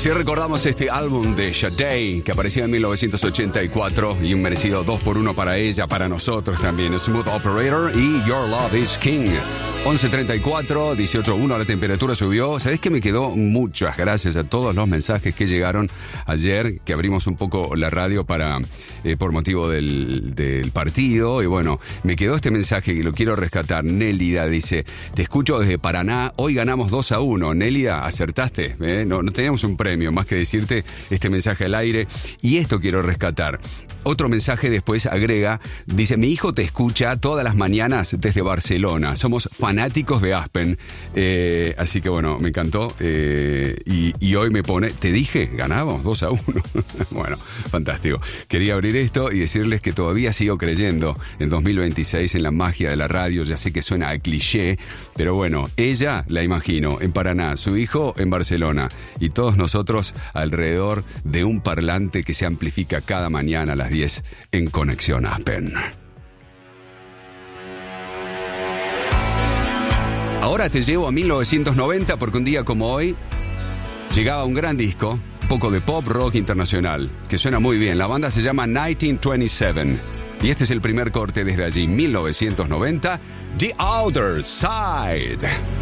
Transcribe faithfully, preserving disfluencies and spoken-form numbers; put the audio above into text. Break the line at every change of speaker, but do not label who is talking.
Así recordamos este álbum de Sade, que aparecía en mil novecientos ochenta y cuatro, y un merecido dos por uno para ella, para nosotros también. Smooth Operator y Your Love is King. once treinta y cuatro, dieciocho uno, la temperatura subió. ¿Sabés qué me quedó? Muchas gracias a todos los mensajes que llegaron ayer, que abrimos un poco la radio para eh, por motivo del, del partido. Y bueno, me quedó este mensaje que lo quiero rescatar. Nélida dice: te escucho desde Paraná, hoy ganamos dos a uno. Nélida, acertaste, ¿eh? no, no teníamos un premio más que decirte este mensaje al aire. Y esto quiero rescatar. Otro mensaje después agrega, dice: mi hijo te escucha todas las mañanas desde Barcelona, somos fanáticos de Aspen, eh, así que bueno, me encantó, eh, y, y hoy me pone, te dije, ganamos dos a uno. Bueno, fantástico. Quería abrir esto y decirles que todavía sigo creyendo en dos mil veintiséis en la magia de la radio. Ya sé que suena a cliché, pero bueno, ella la imagino en Paraná, su hijo en Barcelona, y todos nosotros alrededor de un parlante que se amplifica cada mañana a las diez en Conexión Aspen. Ahora te llevo a mil novecientos noventa, porque un día como hoy llegaba un gran disco, un poco de pop rock internacional, que suena muy bien. La banda se llama mil novecientos veintisiete y este es el primer corte desde allí, mil novecientos noventa, The Other Side.